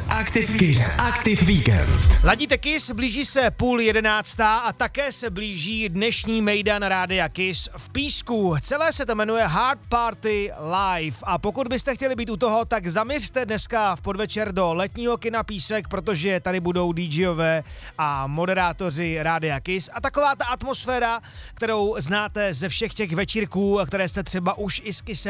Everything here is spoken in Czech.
Kiss Weekend. Ladíte Kiss, blíží se 10:30 a také se blíží dnešní mejdan Rádia Kiss v Písku. Celé se to jmenuje Hard Party Live a pokud byste chtěli být u toho, tak zaměřte dneska v podvečer do letního kina Písek, protože tady budou DJové a moderátoři Rádia Kiss a taková ta atmosféra, kterou znáte ze všech těch večírků, které jste třeba už i s Kissem